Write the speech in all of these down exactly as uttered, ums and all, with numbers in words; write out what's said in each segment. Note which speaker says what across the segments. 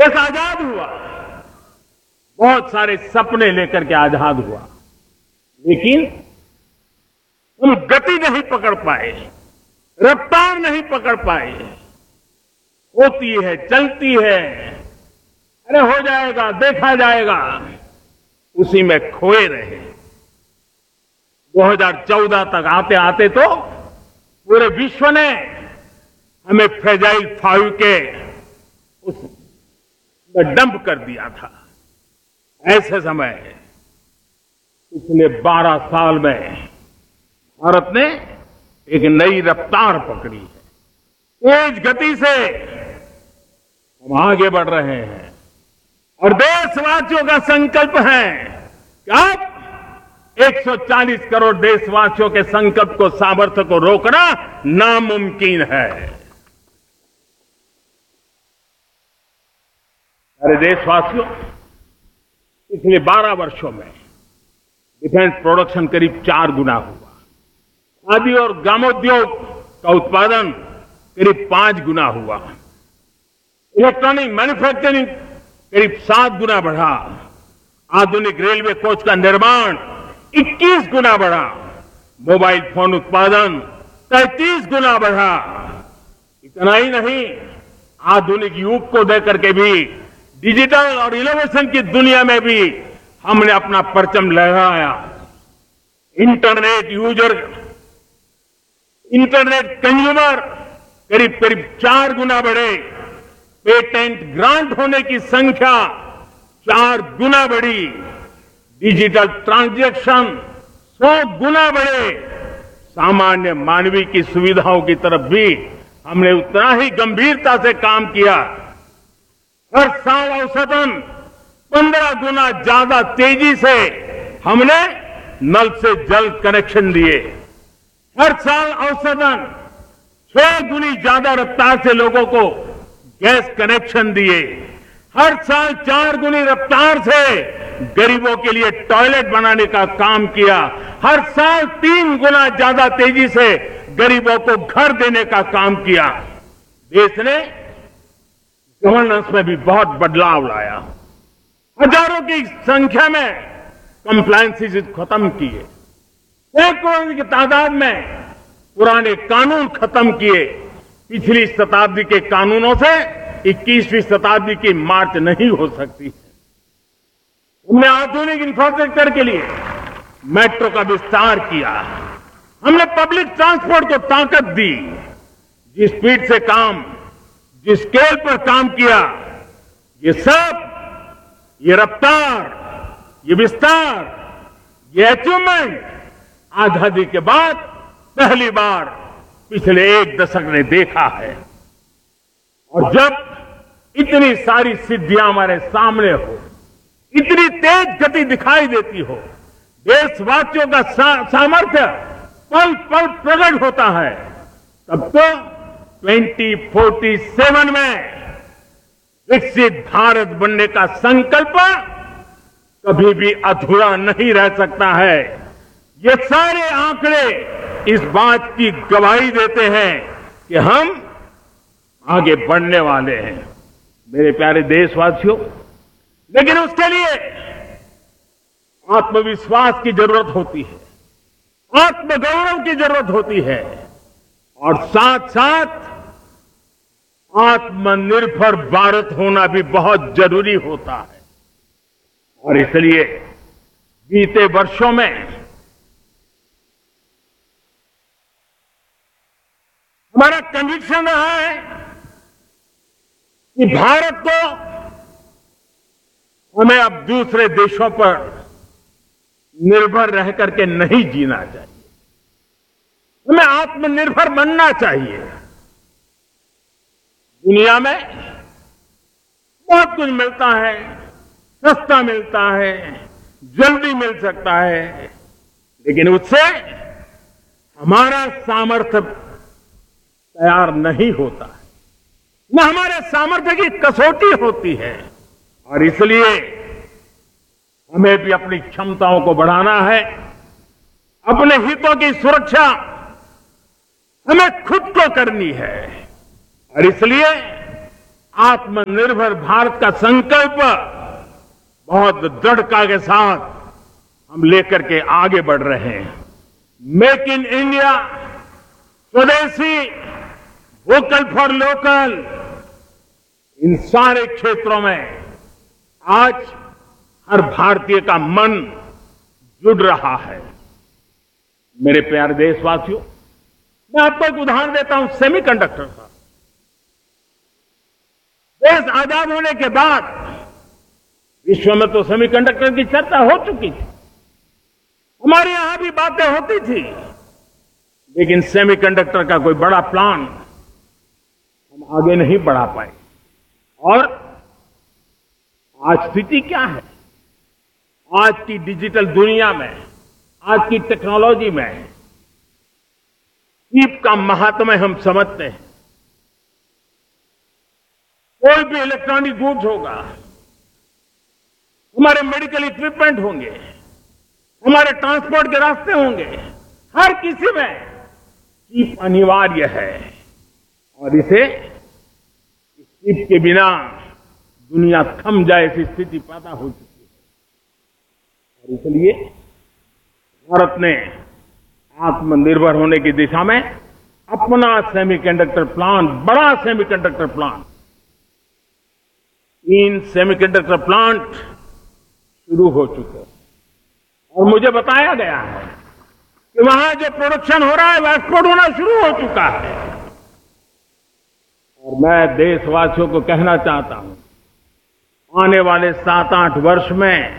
Speaker 1: देश आजाद हुआ, बहुत सारे सपने लेकर के आजाद हुआ, लेकिन हम गति नहीं पकड़ पाए, रफ्तार नहीं पकड़ पाए। होती है, चलती है, अरे हो जाएगा, देखा जाएगा, उसी में खोए रहे। दो हज़ार चौदह तक आते आते तो पूरे विश्व ने हमें फ्रेजाइल फाइव के उसमें डंप कर दिया था। ऐसे समय पिछले बारह साल में भारत ने एक नई रफ्तार पकड़ी है। तेज गति से हम आगे बढ़ रहे हैं और देशवासियों का संकल्प है कि अब एक सौ चालीस करोड़ देशवासियों के संकल्प को, सामर्थ्य को रोकना नामुमकिन है। अरे देशवासियों, पिछले बारह वर्षों में डिफेंस प्रोडक्शन करीब चार गुना हुआ, खादी और ग्रामोद्योग का उत्पादन करीब पांच गुना हुआ, इलेक्ट्रॉनिक मैन्युफैक्चरिंग करीब सात गुना बढ़ा, आधुनिक रेलवे कोच का निर्माण इक्कीस गुना बढ़ा, मोबाइल फोन उत्पादन तैंतीस गुना बढ़ा। इतना ही नहीं, आधुनिक युग को देकर के भी डिजिटल और इनोवेशन की दुनिया में भी हमने अपना परचम लहराया। इंटरनेट यूजर, इंटरनेट कंज्यूमर करीब करीब चार गुना बढ़े, पेटेंट ग्रांट होने की संख्या चार गुना बढ़ी, डिजिटल ट्रांजैक्शन सौ गुना बढ़े। सामान्य मानवीय की सुविधाओं की तरफ भी हमने उतना ही गंभीरता से काम किया। हर साल औसतन पंद्रह गुना ज्यादा तेजी से हमने नल से जल कनेक्शन दिए। हर साल औसतन छह गुनी ज्यादा रफ्तार से लोगों को गैस कनेक्शन दिए। हर साल चार गुनी रफ्तार से गरीबों के लिए टॉयलेट बनाने का काम किया। हर साल तीन गुना ज्यादा तेजी से गरीबों को घर देने का काम किया। देश ने गवर्नेंस में भी बहुत बदलाव लाया। हजारों की संख्या में कंप्लायंसेस खत्म किए, सैकड़ों की तादाद में पुराने कानून खत्म किए। पिछली शताब्दी के कानूनों से इक्कीसवीं शताब्दी की मार्च नहीं हो सकती। हमने आधुनिक इंफ्रास्ट्रक्चर के लिए मेट्रो का विस्तार किया। हमने पब्लिक ट्रांसपोर्ट को ताकत दी। जिस स्पीड से काम, जिस स्केल पर काम किया, ये सब, ये रफ्तार, ये विस्तार, ये अचीवमेंट आजादी के बाद पहली बार पिछले एक दशक ने देखा है। और जब इतनी सारी सिद्धियां हमारे सामने हो, इतनी तेज गति दिखाई देती हो, देशवासियों का सा, सामर्थ्य पल पल प्रकट होता है, तब तो ट्वेंटी फोर्टी सेवन में विकसित भारत बनने का संकल्प कभी भी अधूरा नहीं रह सकता है। ये सारे आंकड़े इस बात की गवाही देते हैं कि हम आगे बढ़ने वाले हैं। मेरे प्यारे देशवासियों, लेकिन उसके लिए आत्मविश्वास की जरूरत होती है, आत्मगौरव की जरूरत होती है और साथ साथ आत्मनिर्भर भारत होना भी बहुत जरूरी होता है। और इसलिए बीते वर्षों में हमारा कन्विक्शन रहा है कि भारत को हमें अब दूसरे देशों पर निर्भर रह करके नहीं जीना चाहिए, हमें आत्मनिर्भर बनना चाहिए। दुनिया में बहुत कुछ मिलता है, सस्ता मिलता है, जल्दी मिल सकता है, लेकिन उससे हमारा सामर्थ्य तैयार नहीं होता है, न हमारे सामर्थ्य की कसौटी होती है। और इसलिए हमें भी अपनी क्षमताओं को बढ़ाना है, अपने हितों की सुरक्षा हमें खुद को करनी है। और इसलिए आत्मनिर्भर भारत का संकल्प बहुत दृढ़ता के साथ हम लेकर के आगे बढ़ रहे हैं। मेक इन इंडिया, स्वदेशी, वोकल फॉर लोकल, इन सारे क्षेत्रों में आज हर भारतीय का मन जुड़ रहा है। मेरे प्यारे देशवासियों, मैं आपको एक उदाहरण देता हूं सेमीकंडक्टर का। देश आजाद होने के बाद विश्व में तो सेमीकंडक्टर की चर्चा हो चुकी थी, हमारे यहां भी बातें होती थी, लेकिन सेमीकंडक्टर का कोई बड़ा प्लान हम आगे नहीं बढ़ा पाए। और आज स्थिति क्या है? आज की डिजिटल दुनिया में, आज की टेक्नोलॉजी में चिप का महात्म्य हम समझते हैं। कोई भी इलेक्ट्रॉनिक गुड्स होगा, हमारे मेडिकल इक्विपमेंट होंगे, हमारे ट्रांसपोर्ट के रास्ते होंगे, हर किसी में चिप अनिवार्य है। और इसे इस चिप के बिना दुनिया थम जाए ऐसी स्थिति पैदा हो चुकी है। और इसलिए भारत ने आत्मनिर्भर होने की दिशा में अपना सेमीकंडक्टर प्लांट, बड़ा सेमीकंडक्टर प्लांट, तीन सेमीकंडक्टर प्लांट शुरू हो चुके हैं। और मुझे बताया गया है कि वहां जो प्रोडक्शन हो रहा है वह एक्सपोर्ट होना शुरू हो चुका है। और मैं देशवासियों को कहना चाहता हूं, आने वाले सात आठ वर्ष में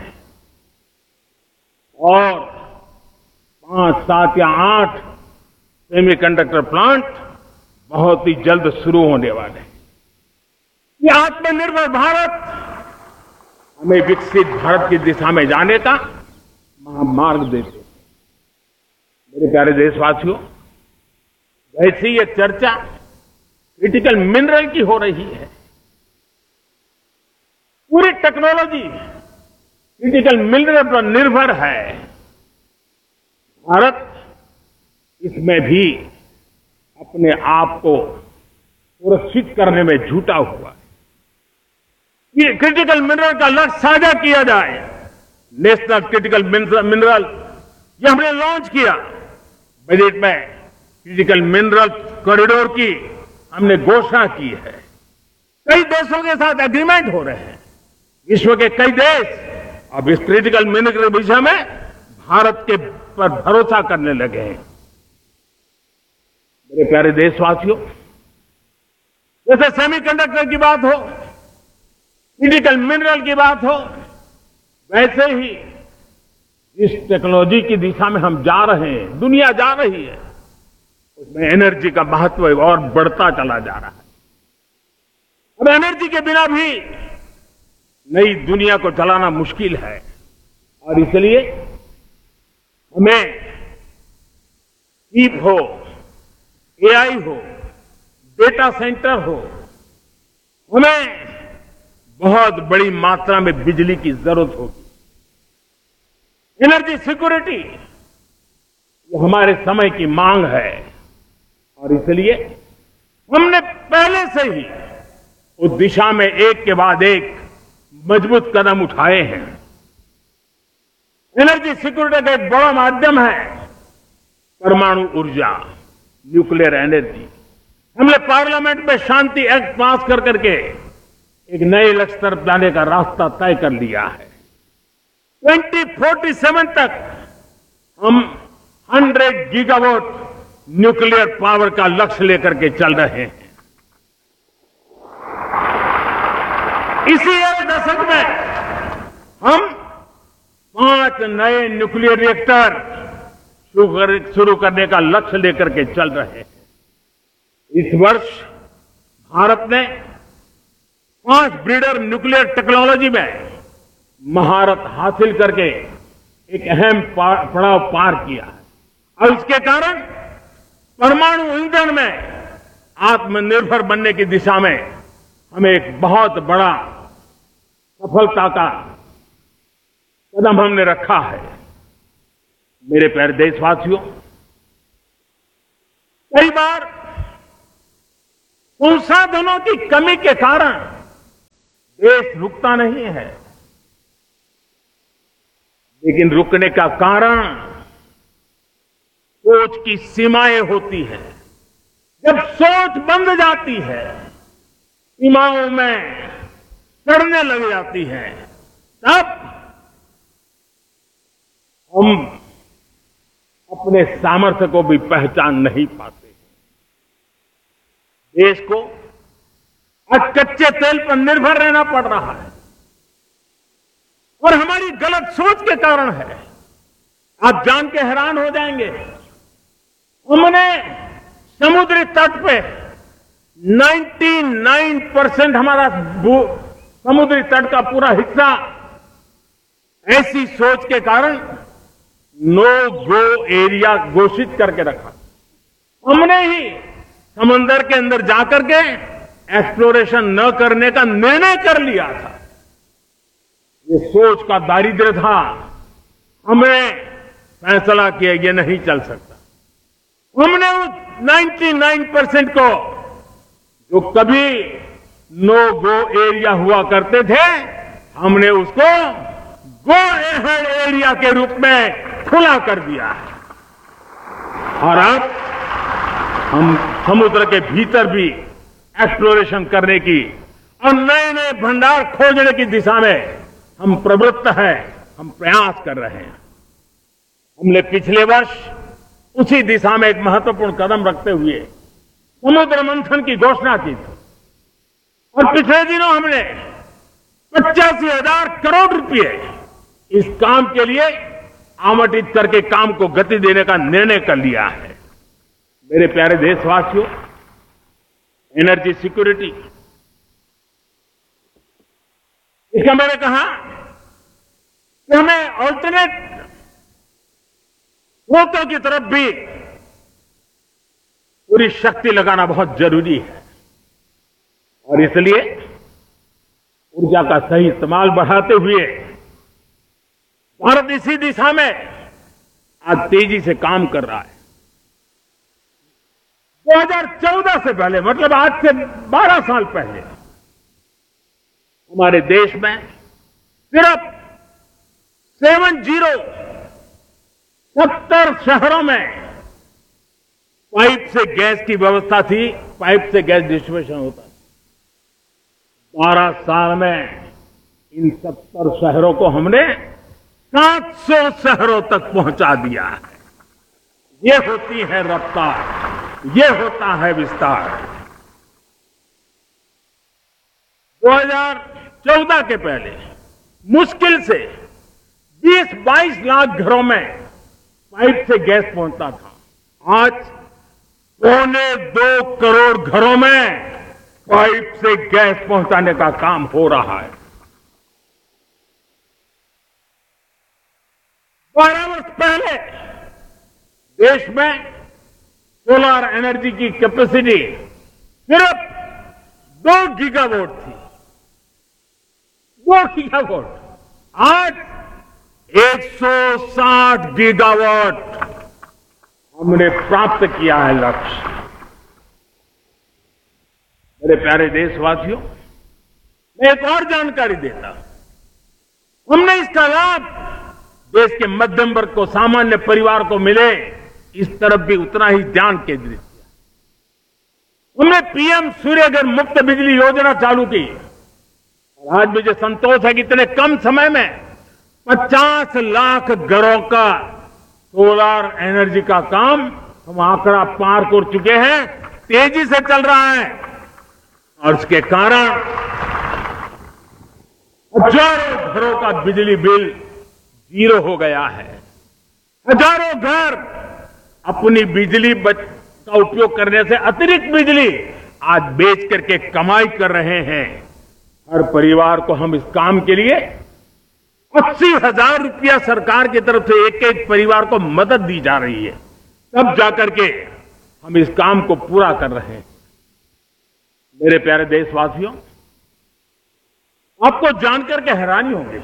Speaker 1: और पांच सात या आठ सेमीकंडक्टर प्लांट बहुत ही जल्द शुरू होने वाले हैं। ये आत्मनिर्भर भारत हमें विकसित भारत की दिशा में जाने का महामार्ग देते हैं। मेरे प्यारे देशवासियों, वैसी ये चर्चा क्रिटिकल मिनरल की हो रही है। पूरी टेक्नोलॉजी क्रिटिकल मिनरल पर निर्भर है। भारत इसमें भी अपने आप को सुरक्षित करने में जुटा हुआ है। ये क्रिटिकल मिनरल का लक्ष्य साझा किया जाए। नेशनल क्रिटिकल मिनरल ये हमने लॉन्च किया। बजट में क्रिटिकल मिनरल कॉरिडोर की हमने घोषणा की है। कई देशों के साथ एग्रीमेंट हो रहे हैं। विश्व के कई देश अब इस क्रिटिकल मिनरल के विषय में भारत के पर भरोसा करने लगे हैं। मेरे प्यारे देशवासियों, जैसे सेमीकंडक्टर की बात हो, क्रिटिकल मिनरल की बात हो, वैसे ही इस टेक्नोलॉजी की दिशा में हम जा रहे हैं, दुनिया जा रही है, उसमें एनर्जी का महत्व और बढ़ता चला जा रहा है। अब एनर्जी के बिना भी नई दुनिया को चलाना मुश्किल है। और इसलिए हमें चिप हो, एआई हो, डेटा सेंटर हो, हमें बहुत बड़ी मात्रा में बिजली की जरूरत होगी। एनर्जी सिक्योरिटी ये हमारे समय की मांग है। और इसलिए हमने पहले से ही उस दिशा में एक के बाद एक मजबूत कदम उठाए हैं। एनर्जी सिक्योरिटी का एक बड़ा माध्यम है परमाणु ऊर्जा, न्यूक्लियर एनर्जी। हमने पार्लियामेंट में शांति एक्ट पास कर करके एक नए लक्ष्य तरफ जाने का रास्ता तय कर लिया है। ट्वेंटी फोर्टी सेवन तक हम हंड्रेड गीगावाट न्यूक्लियर पावर का लक्ष्य लेकर के चल रहे हैं। इसी एक दशक में हम पांच नए न्यूक्लियर रिएक्टर शुरू करने का लक्ष्य लेकर के चल रहे हैं। इस वर्ष भारत ने पांच ब्रीडर न्यूक्लियर टेक्नोलॉजी में महारत हासिल करके एक अहम पड़ाव पार किया है। और इसके कारण परमाणु ईंधन में आत्मनिर्भर बनने की दिशा में हमें एक बहुत बड़ा सफलता का कदम हमने रखा है। मेरे प्यारे देशवासियों, कई बार संसाधनों की कमी के कारण देश रुकता नहीं है, लेकिन रुकने का कारण सोच की सीमाएं होती हैं। जब सोच बंध जाती है, सीमाओं में सड़ने लग जाती है, तब हम अपने सामर्थ्य को भी पहचान नहीं पाते। देश को आज कच्चे तेल पर निर्भर रहना पड़ रहा है और हमारी गलत सोच के कारण है। आप जान के हैरान हो जाएंगे, हमने समुद्री तट पे निन्यानवे परसेंट हमारा समुद्री तट का पूरा हिस्सा ऐसी सोच के कारण नो गो एरिया घोषित करके रखा। हमने ही समंदर के अंदर जाकर के एक्सप्लोरेशन न करने का निर्णय कर लिया था। ये सोच का दारिद्र्य था। हमने फैसला किया ये नहीं चल सकता। हमने उस निन्यानवे परसेंट को, जो कभी नो गो एरिया हुआ करते थे, हमने उसको गो एहेड एरिया के रूप में खुला कर दिया है। और अब हम समुद्र के भीतर भी एक्सप्लोरेशन करने की और नए नए भंडार खोजने की दिशा में हम प्रवृत्त हैं, हम प्रयास कर रहे हैं। हमने पिछले वर्ष उसी दिशा में एक महत्वपूर्ण कदम रखते हुए समुद्र मंथन की घोषणा की थी और पिछले दिनों हमने पचासी हजार करोड़ रुपए इस काम के लिए आवंटित करके काम को गति देने का निर्णय कर लिया है। मेरे प्यारे देशवासियों, एनर्जी सिक्योरिटी, इसका मैंने कहा कि हमें ऑल्टरनेट स्रोतों की तरफ भी पूरी शक्ति लगाना बहुत जरूरी है और इसलिए ऊर्जा का सही इस्तेमाल बढ़ाते हुए भारत इसी दिशा में आज तेजी से काम कर रहा है। दो हज़ार चौदह से पहले, मतलब आज से बारह साल पहले, हमारे देश में सिर्फ सेवन जीरो सत्तर शहरों में पाइप से गैस की व्यवस्था थी, पाइप से गैस डिस्ट्रीब्यूशन होता था। बारह साल में इन सत्तर शहरों को हमने सात सौ शहरों तक पहुंचा दिया है। ये होती है रफ्तार, ये होता है विस्तार। दो हज़ार चौदह के पहले मुश्किल से बीस बाईस लाख घरों में पाइप से गैस पहुंचता था। आज पौने दो करोड़ घरों में पाइप से गैस पहुंचाने का काम हो रहा है। बारह वर्ष पहले देश में सोलर एनर्जी की कैपेसिटी सिर्फ दो गीगावाट थी। दो गीगावाट आज एक सौ साठ गीगावाट हमने प्राप्त किया है लक्ष्य। मेरे प्यारे देशवासियों, मैं एक और जानकारी देता हूं। हमने इसका लाभ देश के मध्यम वर्ग को, सामान्य परिवार को मिले, इस तरफ भी उतना ही ध्यान केंद्रित किया। हमने पीएम सूर्यघर मुफ्त बिजली योजना चालू की और आज मुझे संतोष है कि इतने कम समय में पचास लाख घरों का सोलर एनर्जी का काम हम आंकड़ा पार कर चुके हैं। तेजी से चल रहा है और उसके कारण हजारों घरों का बिजली बिल जीरो हो गया है। हजारों घर अपनी बिजली का उपयोग करने से अतिरिक्त बिजली आज बेच करके कमाई कर रहे हैं। हर परिवार को हम इस काम के लिए अस्सी हजार रुपया सरकार की तरफ से एक एक परिवार को मदद दी जा रही है, तब जाकर के हम इस काम को पूरा कर रहे हैं। मेरे प्यारे देशवासियों, आपको जानकर के हैरानी होगी,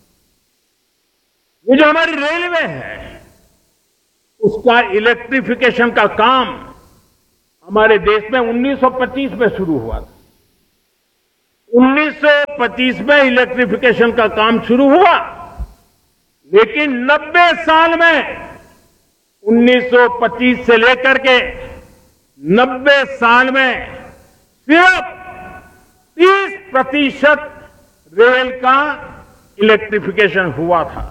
Speaker 1: ये जो हमारी रेलवे है उसका इलेक्ट्रिफिकेशन का काम हमारे देश में उन्नीस सौ पच्चीस में शुरू हुआ था। उन्नीस सौ पच्चीस में इलेक्ट्रिफिकेशन का काम शुरू हुआ, लेकिन नब्बे साल में उन्नीस सौ पच्चीस से लेकर के नब्बे साल में सिर्फ तीस प्रतिशत रेल का इलेक्ट्रिफिकेशन हुआ था।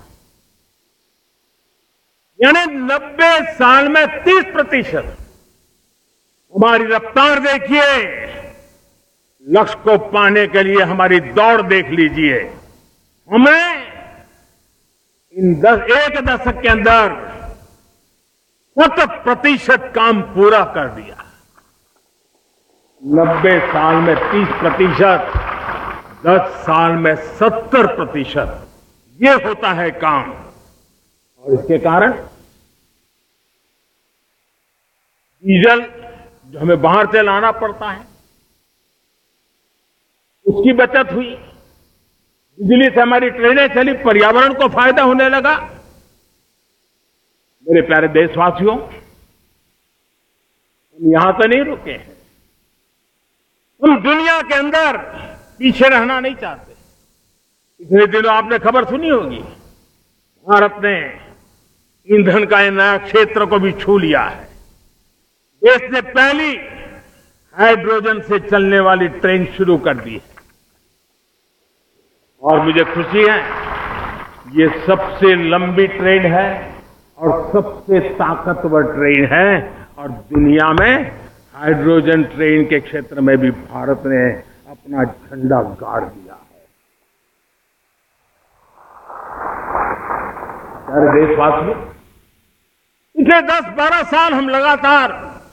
Speaker 1: यानी नब्बे साल में तीस प्रतिशत। हमारी रफ्तार देखिए, लक्ष्य को पाने के लिए हमारी दौड़ देख लीजिए। हमें इन दस एक दशक के अंदर सत्तर प्रतिशत काम पूरा कर दिया। नब्बे साल में तीस प्रतिशत, दस साल में सत्तर प्रतिशत, ये होता है काम। और इसके कारण डीजल जो हमें बाहर से लाना पड़ता है, उसकी बचत हुई। बिजली से हमारी ट्रेनें चली, पर्यावरण को फायदा होने लगा। मेरे प्यारे देशवासियों, हम यहां तो नहीं रुके हैं। हम दुनिया के अंदर पीछे रहना नहीं चाहते। पिछले दिनों आपने खबर सुनी होगी, भारत ने ईंधन का नया क्षेत्र को भी छू लिया है। देश ने पहली हाइड्रोजन से चलने वाली ट्रेन शुरू कर दी है। और मुझे खुशी है, ये सबसे लंबी ट्रेन है और सबसे ताकतवर ट्रेन है। और दुनिया में हाइड्रोजन ट्रेन के क्षेत्र में भी भारत ने अपना झंडा गाड़ दिया है। प्यारे देशवासियों, पिछले दस बारह साल हम लगातार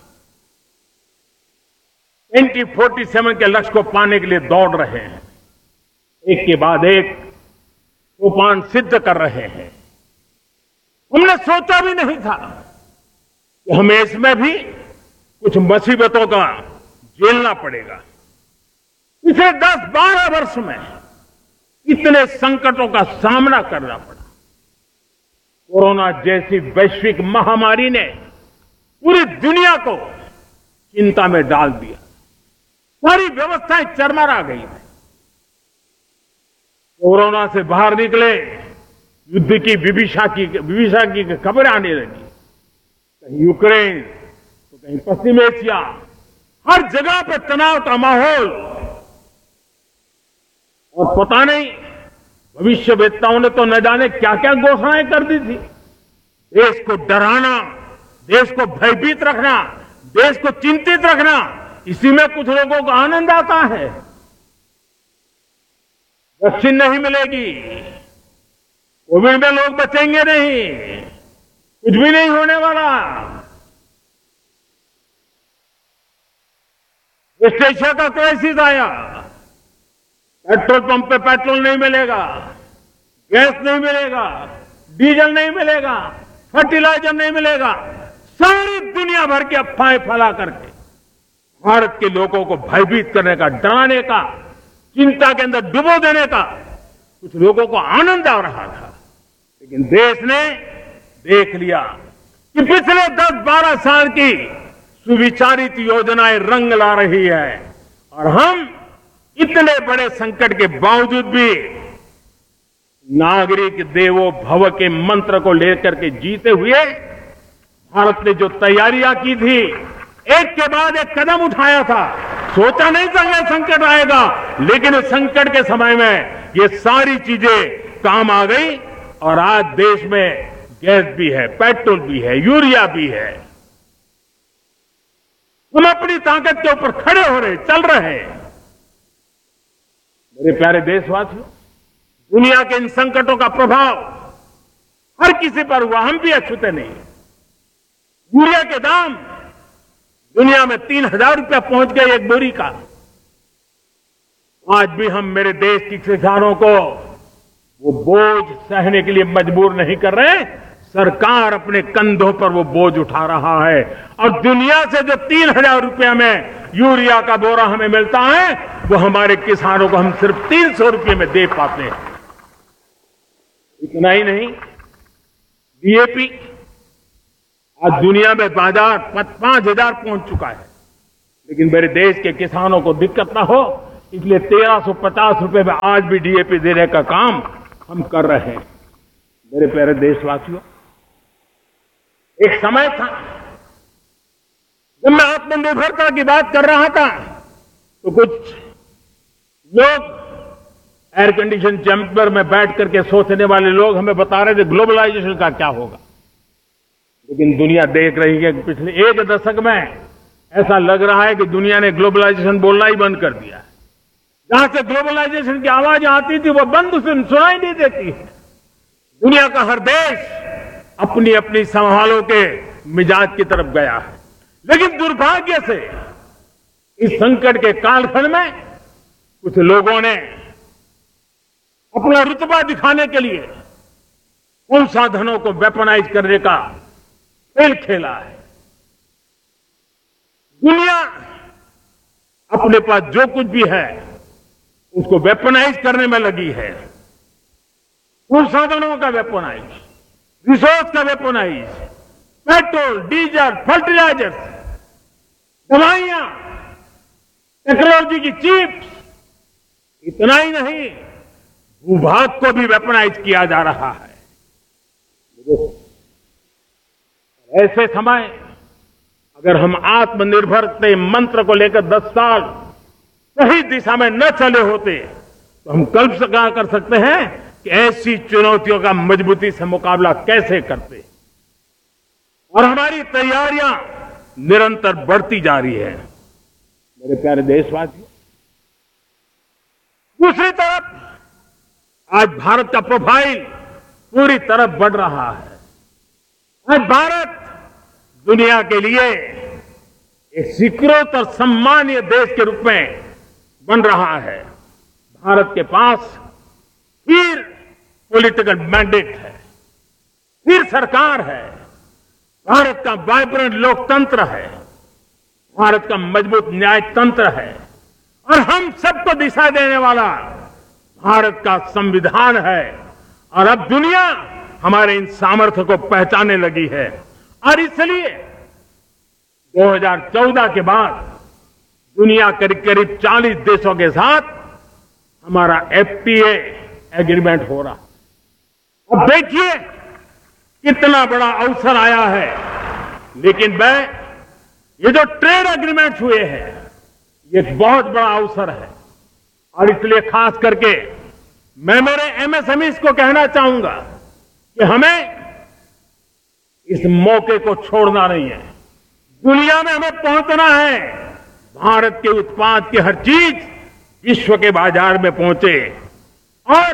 Speaker 1: ट्वेंटी फोर्टी सेवन के लक्ष्य को पाने के लिए दौड़ रहे हैं। एक के बाद एक सोपान सिद्ध कर रहे हैं। हमने सोचा भी नहीं था कि हमें इसमें भी कुछ मुसीबतों का झेलना पड़ेगा। पिछले दस बारह वर्ष में इतने संकटों का सामना करना पड़ा। कोरोना जैसी वैश्विक महामारी ने पूरी दुनिया को चिंता में डाल दिया। सारी व्यवस्थाएं चरमरा गई थी। कोरोना से बाहर निकले, युद्ध की विभीषा की विभीषा की खबरें आने लगी। कहीं यूक्रेन तो कहीं पश्चिम एशिया, हर जगह पे तनाव का माहौल। और पता नहीं भविष्यवेत्ताओं ने तो न जाने क्या क्या घोषणाएं कर दी थी। देश को डराना, देश को भयभीत रखना, देश को चिंतित रखना, इसी में कुछ लोगों को आनंद आता है। वैक्सीन नहीं मिलेगी, कोविड में लोग बचेंगे नहीं, कुछ भी नहीं होने वाला। वेस्ट एशिया का क्राइसिस आया, पेट्रोल पंप पे पेट्रोल नहीं मिलेगा, गैस नहीं मिलेगा, डीजल नहीं मिलेगा, फर्टिलाइजर नहीं मिलेगा। सारी दुनिया भर की अफवाहें फैला करके भारत के लोगों को भयभीत करने का, डराने का, चिंता के अंदर डुबो देने का कुछ लोगों को आनंद आ रहा था। लेकिन देश ने देख लिया कि पिछले दस बारह साल की सुविचारित योजनाएं रंग ला रही है। और हम इतने बड़े संकट के बावजूद भी नागरिक देवो भव के मंत्र को लेकर के जीते हुए भारत ने जो तैयारियां की थी, एक के बाद एक कदम उठाया था। सोचा नहीं था यह संकट आएगा, लेकिन इस संकट के समय में ये सारी चीजें काम आ गई। और आज देश में गैस भी है, पेट्रोल भी है, यूरिया भी है। हम अपनी ताकत के ऊपर खड़े हो रहे, चल रहे हैं। मेरे प्यारे देशवासियों, दुनिया के इन संकटों का प्रभाव हर किसी पर हुआ, हम भी अछूते नहीं। यूरिया के दाम दुनिया में तीन हजार रुपया पहुंच गए एक बोरी का। आज भी हम मेरे देश के किसानों को वो बोझ सहने के लिए मजबूर नहीं कर रहे। सरकार अपने कंधों पर वो बोझ उठा रहा है। और दुनिया से जो तीन हजार रुपया में यूरिया का बोरा हमें मिलता है, वो हमारे किसानों को हम सिर्फ तीन सौ रुपये में दे पाते हैं। इतना ही नहीं, डीएपी आज दुनिया में बाजार पांच हजार पहुंच चुका है। लेकिन मेरे देश के किसानों को दिक्कत ना हो, इसलिए तेरह सौ पचास रुपए में आज भी डीएपी देने का काम हम कर रहे हैं। मेरे प्यारे देशवासियों, एक समय था जब मैं आत्मनिर्भरता की बात कर रहा था तो कुछ लोग एयर कंडीशन चैम्बर में बैठ करके सोचने वाले लोग हमें बता रहे थे ग्लोबलाइजेशन का क्या होगा। लेकिन दुनिया देख रही है कि पिछले एक दशक में ऐसा लग रहा है कि दुनिया ने ग्लोबलाइजेशन बोलना ही बंद कर दिया है। जहां से ग्लोबलाइजेशन की आवाज आती थी वो बंद सुनाई नहीं देती है। दुनिया का हर देश अपनी अपनी संभालों के मिजाज की तरफ गया है। लेकिन दुर्भाग्य से इस संकट के कालखंड में कुछ लोगों ने अपना रुतबा दिखाने के लिए उन साधनों को वेपनाइज करने का खेल खेला है। दुनिया अपने पास जो कुछ भी है उसको वेपनाइज करने में लगी है। उन साधनों का वेपनाइज, रिसोर्स का वेपनाइज, पेट्रोल, डीजल, फर्टिलाइजर्स, दवाइयां, टेक्नोलॉजी की चिप्स, इतना ही नहीं भूभाग को भी वेपनाइज किया जा रहा है। ऐसे समय अगर हम आत्मनिर्भरता मंत्र को लेकर दस साल सही दिशा में न चले होते तो हम कल्पना कर सकते हैं कि ऐसी चुनौतियों का मजबूती से मुकाबला कैसे करते। और हमारी तैयारियां निरंतर बढ़ती जा रही है। मेरे प्यारे देशवासियों, दूसरी तरफ आज भारत का प्रोफाइल पूरी तरफ बढ़ रहा है। आज भारत दुनिया के लिए एक स्वीकृत और सम्मानीय देश के रूप में बन रहा है। भारत के पास फिर पॉलिटिकल मैंडेट है, फिर सरकार है, भारत का वाइब्रेंट लोकतंत्र है, भारत का मजबूत न्यायतंत्र है और हम सबको दिशा देने वाला भारत का संविधान है। और अब दुनिया हमारे इन सामर्थ्य को पहचानने लगी है। और इसलिए दो हज़ार चौदह के बाद दुनिया करीब करीब चालीस देशों के साथ हमारा एफटीए एग्रीमेंट हो रहा। अब देखिए कितना बड़ा अवसर आया है। लेकिन मैं ये जो ट्रेड एग्रीमेंट हुए हैं ये बहुत बड़ा अवसर है। और इसलिए खास करके मैं मेरे एमएसएमईज को कहना चाहूंगा कि हमें इस मौके को छोड़ना नहीं है। दुनिया में हमें पहुंचना है। भारत के उत्पाद की हर चीज विश्व के बाजार में पहुंचे। और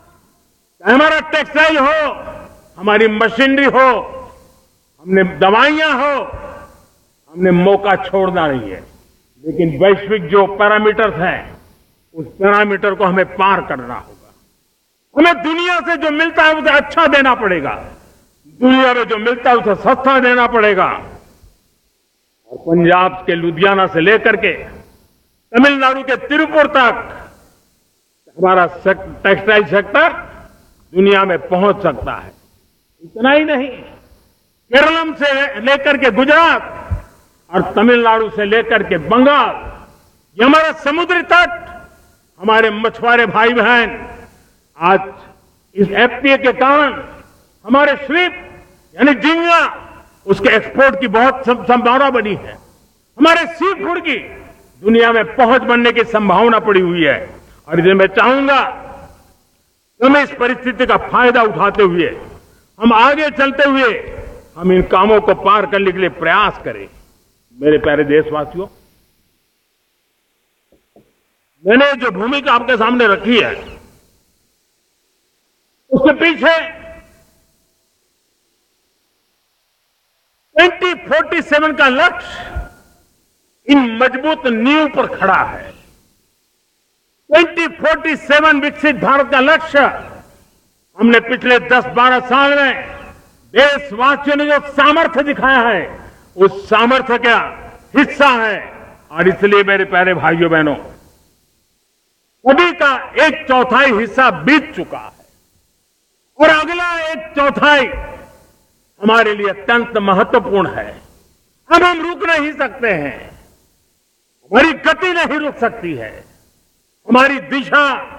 Speaker 1: हमारा टेक्सटाइल हो, हमारी मशीनरी हो, हमने दवाइयां हो, हमने मौका छोड़ना नहीं है। लेकिन वैश्विक जो पैरामीटर्स हैं उस पैरामीटर को हमें पार करना होगा। हमें दुनिया से जो मिलता है उसे अच्छा देना पड़ेगा, दुनिया में जो मिलता है उसे सस्ता देना पड़ेगा। और पंजाब के लुधियाना से लेकर के तमिलनाडु के तिरुपुर तक हमारा टेक्सटाइल सेक्टर दुनिया में पहुंच सकता है। इतना ही नहीं, केरलम से लेकर के गुजरात और तमिलनाडु से लेकर के बंगाल, ये हमारा समुद्री तट, हमारे मछुआरे भाई बहन आज इस एफटीए के कारण हमारे श्रिप यानी झींगा उसके एक्सपोर्ट की बहुत संभावना बनी है। हमारे सी फूड की दुनिया में पहुंच बनने की संभावना पड़ी हुई है। और इसलिए मैं चाहूंगा कि हम इस परिस्थिति का फायदा उठाते हुए, हम आगे चलते हुए हम इन कामों को पार करने के लिए प्रयास करें। मेरे प्यारे देशवासियों, मैंने जो भूमिका आपके सामने रखी है उसके पीछे ट्वेंटी फोर्टी सेवन का लक्ष्य इन मजबूत नींव पर खड़ा है। ट्वेंटी फोर्टी सेवन विकसित भारत का लक्ष्य हमने पिछले दस बारह साल में देशवासियों ने जो सामर्थ्य दिखाया है उस सामर्थ्य का हिस्सा है। और इसलिए मेरे प्यारे भाइयों बहनों, सभी का एक चौथाई हिस्सा बीत चुका है और अगला एक चौथाई हमारे लिए अत्यंत महत्वपूर्ण है। अब हम रुक नहीं सकते हैं। हमारी गति नहीं रुक सकती है, हमारी दिशा